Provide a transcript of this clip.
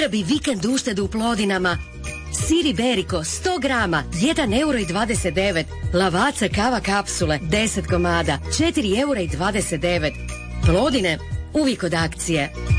Zgrabi vikend uštedu u Plodinama. Sir Iberico 100 grama 1,29 €. Lavaca kava kapsule 10 komada 4,29 €. Plodine uvijek od akcije.